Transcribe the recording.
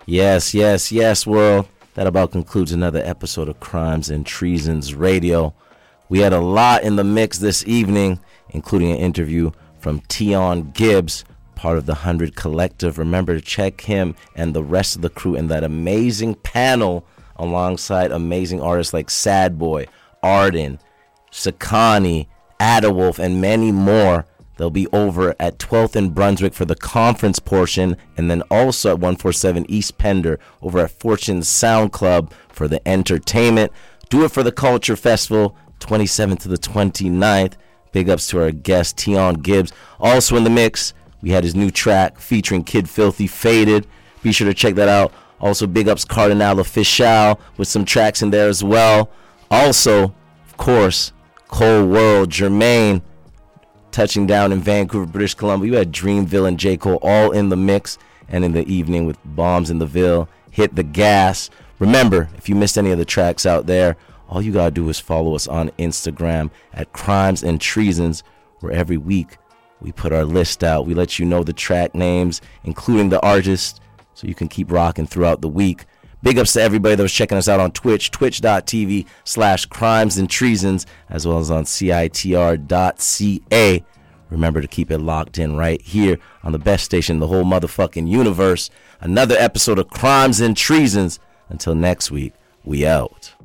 Yes, yes, yes, world. That about concludes another episode of Crimes and Treasons Radio. We had a lot in the mix this evening, including an interview from Tion Gibbs, part of the 100 Collective. Remember to check him and the rest of the crew in that amazing panel alongside amazing artists like Sad Boy, Arden, Sakani, Adawolf, and many more. They'll be over at 12th and Brunswick for the conference portion, and then also at 147 East Pender over at Fortune Sound Club for the entertainment. Do it for the Culture Festival, 27th to the 29th. Big ups to our guest, Tion Gibbs. Also in the mix, we had his new track featuring Kid Filthy, Faded. Be sure to check that out. Also, big ups Cardinal Official with some tracks in there as well. Also, of course, Cold World, Jermaine, touching down in Vancouver, British Columbia. You had Dreamville and J. Cole all in the mix, and in the evening with Bombs in the Ville, Hit the Gas. Remember, if you missed any of the tracks out there, all you gotta do is follow us on Instagram at Crimes and Treasons, where every week we put our list out. We let you know the track names, including the artists, so you can keep rocking throughout the week. Big ups to everybody that was checking us out on Twitch, twitch.tv/Crimes and Treasons, as well as on CITR.ca. Remember to keep it locked in right here on the best station in the whole motherfucking universe. Another episode of Crimes and Treasons. Until next week, we out.